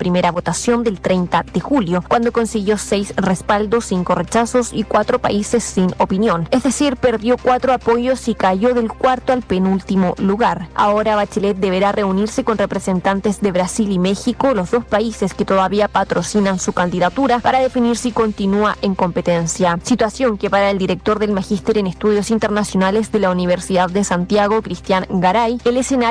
primera votación del 30 de julio, cuando consiguió 6 respaldos, 5 rechazos y 4 países sin opinión. Es decir, perdió 4 apoyos y cayó del cuarto al penúltimo lugar. Ahora Bachelet deberá reunirse con representantes de Brasil y México, los dos países que todavía patrocinan su candidatura, para definir si continúa en competencia. Situación que para el director del Magíster en Estudios Internacionales de la Universidad de Santiago, Cristian Garay, el escenario